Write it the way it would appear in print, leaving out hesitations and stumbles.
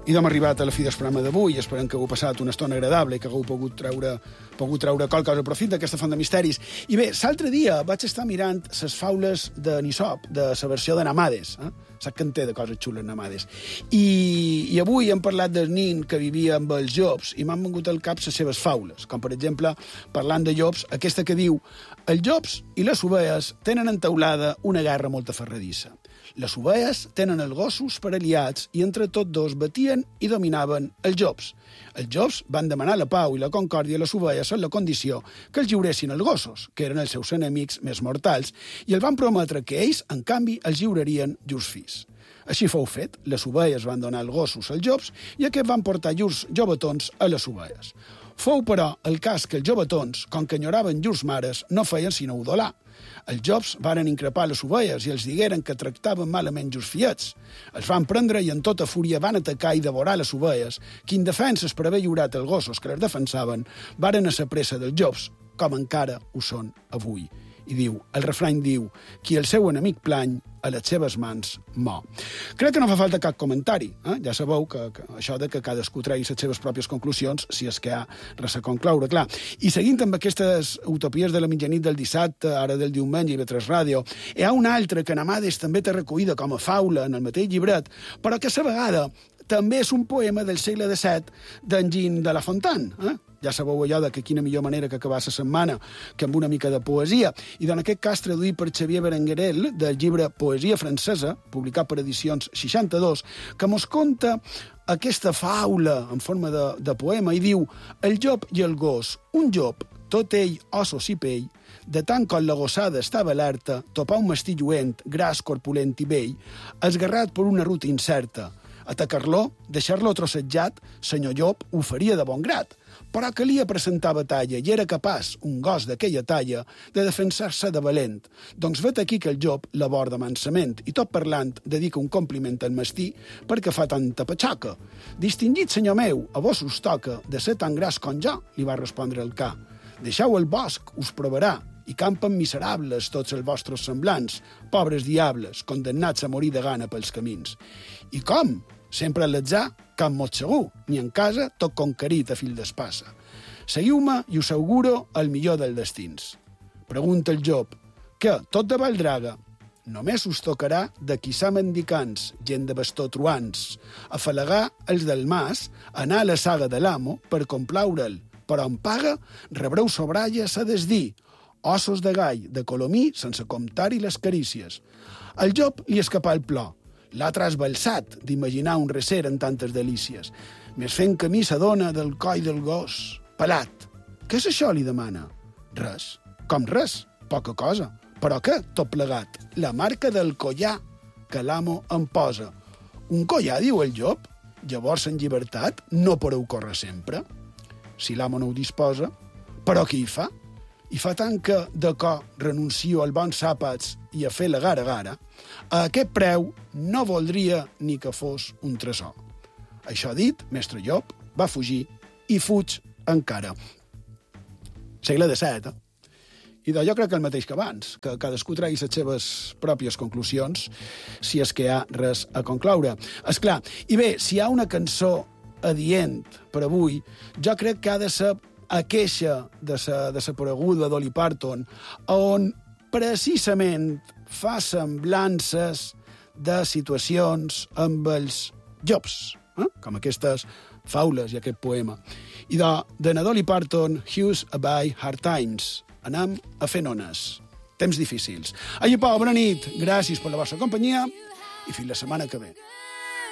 I doncs hem arribat a la fi del programa d'avui. Esperem que hagueu passat una estona agradable i que hagueu pogut treure qualque cosa profit d'aquesta font de misteris. I bé, l'altre dia vaig estar mirant les faules de Nisop, de la versió de Namades. Saps que en té de coses xules, Namades. I avui hem parlat del nin que vivia amb els llops i m'han vengut al cap les seves faules, com per exemple, parlant de llops, aquesta que diu: els llops i les ovelles tenen entaulada una guerra molt aferradissa. Les ovelles tenen els gossos per aliats i entre tots dos batien i dominaven els llops. Els llops van demanar la pau i la concòrdia a les ovelles en la condició que els lliuressin els gossos, que eren els seus enemics més mortals, i els van prometre que ells, en canvi, els lliurarien llurs fills. Així fou fet, les ovelles van donar els gossos als llops i aquests van portar llurs jovetons a les ovelles. Fou, però, el cas que els jovetons, com que enyoraven llurs mares, no feien sinó udolar. Els llops varen increpar les ovelles i els digueren que tractaven malament llurs fiets. Els van prendre i en tota fúria van atacar i devorar les ovelles, que indefenses per haver lliurat els gossos que les defensaven, varen a la pressa dels llops, com encara ho són avui. I diu, el refrany diu, qui el seu enemic plany, a les seves mans mor. Crec que no fa falta cap comentari. Ja sabeu que això de que cadascú tregui les seves pròpies conclusions, si és que hi ha res a concloure, clar. I seguint amb aquestes utopies de la mitjanit del dissabte, ara del diumenge i B3 Ràdio, hi ha una altra que Namades també té recollida com a faula en el mateix llibret, però que a la vegada també és un poema del segle XVII d'en Jean de La Fontaine. Ja sabeu allò de que quina millor manera que acabar la setmana que amb una mica de poesia. I en aquest cas traduït per Xavier Berenguerel del llibre Poesia francesa, publicat per Edicions 62, que mos conta aquesta faula en forma de poema i diu: el llop i el gos, un llop, tot ell ossos i pell, de tant com la gossada estava alerta, topar un mastí lluent, gras, corpulent i vell, esgarrat per una ruta incerta. Atacar-lo, deixar-lo trossejat, senyor llop, ho faria de bon grat. Però calia presentar batalla i era capaç, un gos d'aquella talla, de defensar-se de valent. Doncs vet aquí que el llop l'aborda mansament i tot parlant dedica un compliment al mastí perquè fa tanta patxaca. Distingit senyor meu, a vos us toca de ser tan gras com jo, li va respondre el ca. Deixeu el bosc, us provarà, i campen miserables tots els vostres semblants, pobres diables, condemnats a morir de gana pels camins. I com? Sempre a l'atzar, cap mot segur, ni en casa tot conquerit a fil d'espassa. Seguiu-me i us auguro el millor dels destins. Pregunta el llop, que, tot de Valldraga, només us tocarà de quissar mendicants, gent de bastó truans, afalagar els del mas, anar a la saga de l'amo per complaure'l, però en paga rebreu sobralles a desdir, ossos de gall, de colomí, sense comptar-hi les carícies. Al llop li escapà el plor. L'ha trasbalsat d'imaginar un recer en tantes delícies. Més fent camí s'adona del coll del gos. Pelat. Què és això, li demana? Res. Com res? Poca cosa. Però què, tot plegat? La marca del collar que l'amo em posa. Un collar, diu el llop? Llavors, en llibertat, no podeu córrer sempre? Si l'amo no ho disposa. Però què hi fa? I fa tant que, de cor, renuncio als bons àpats i a fer la gara-gara, a aquest preu no voldria ni que fos un tresor. Això dit, mestre Llop va fugir i fuig encara. Segle XVII, I jo crec que el mateix que abans, que cadascú tregui les seves pròpies conclusions, si és que hi ha res a concloure. Esclar, i bé, si hi ha una cançó adient per avui, jo crec que ha de ser a queixa de sa coneguda Dolly Parton, on precisament fa semblances de situacions amb els llops, com aquestes faules i aquest poema. I de na Dolly Parton, Here's a by Hard Times. Anem a fer nones. Temps difícils. Bona nit, gràcies per la vostra companyia i fins la setmana que ve.